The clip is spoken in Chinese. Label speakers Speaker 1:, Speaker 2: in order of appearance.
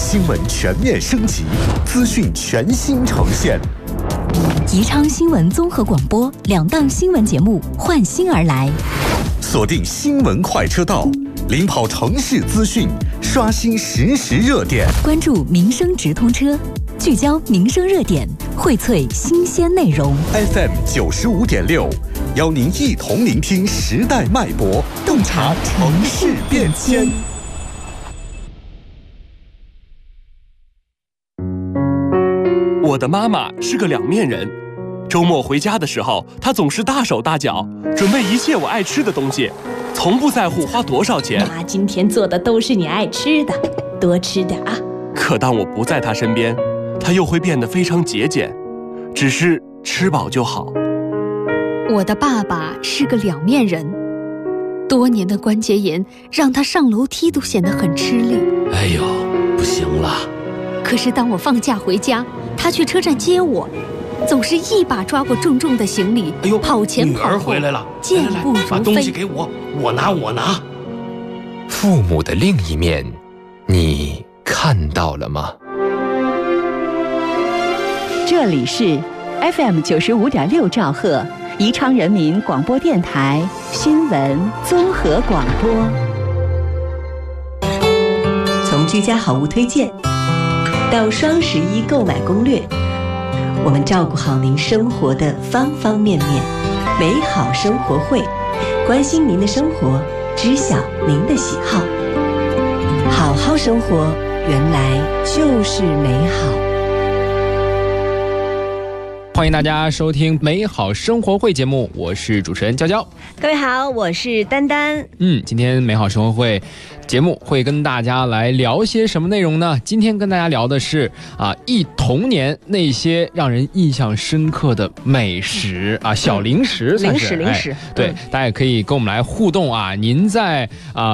Speaker 1: 新闻全面升级，资讯全新呈现。
Speaker 2: 宜昌新闻综合广播2档新闻节目换新而来，
Speaker 1: 锁定新闻快车道，领跑城市资讯，刷新实时热点，
Speaker 2: 关注民生直通车，聚焦民生热点，荟萃新鲜内容。
Speaker 1: FM 95.6，邀您一同聆听时代脉搏，洞察城市变迁。
Speaker 3: 我的妈妈是个两面人，周末回家的时候，她总是大手大脚，准备一切我爱吃的东西，从不在乎花多少钱。
Speaker 4: 妈今天做的都是你爱吃的，多吃点啊。
Speaker 3: 可当我不在她身边，她又会变得非常节俭，只是吃饱就好。
Speaker 5: 我的爸爸是个两面人，多年的关节炎让他上楼梯都显得很吃力。
Speaker 6: 哎呦，不行了！
Speaker 5: 可是当我放假回家，他去车站接我，总是一把抓过重重的行李，
Speaker 6: 哎呦，
Speaker 5: 跑前跑后，
Speaker 6: 女儿回来了，
Speaker 5: 健步如飞。
Speaker 6: 把东西给我，我拿。
Speaker 7: 父母的另一面，你看到了吗？
Speaker 8: 这里是 FM 95.6兆赫，宜昌人民广播电台新闻综合广播。
Speaker 9: 从居家好物推荐到双11购买攻略，我们照顾好您生活的方方面面。美好生活会，关心您的生活，知晓您的喜好。好好生活，原来就是美好。
Speaker 10: 欢迎大家收听美好生活会节目，我是主持人娇娇。
Speaker 11: 各位好，我是丹丹。
Speaker 10: 今天美好生活会节目会跟大家来聊些什么内容呢？今天跟大家聊的是忆童年那些让人印象深刻的美食小零食，算是
Speaker 11: 零食。
Speaker 10: 对，大家也可以跟我们来互动啊。您在